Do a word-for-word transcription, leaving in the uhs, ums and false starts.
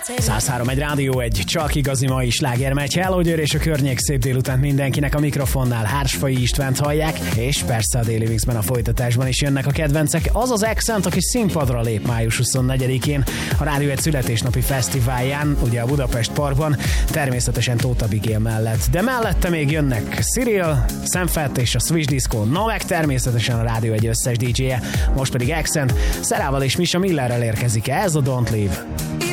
száz három egy Rádió egy, csak igazi mai sláger megy. Hello Győr és a környék, szép délután mindenkinek. A mikrofonnál Hársfai Istvánt hallják, és persze a Daily Mixben a folytatásban is jönnek a kedvencek. Az az Accent, aki színpadra lép május huszonnegyedikén a Rádió egy születésnapi fesztiválján, ugye a Budapest Parkban, természetesen Tóth Abigail mellett. De mellette még jönnek Cyril, Sam Fett és a Swish Disco, no meg természetesen a Rádió egy összes dé dzséje. Most pedig Accent, Szerával és Misha Millerrel érkezik. Ez a Don't Leave.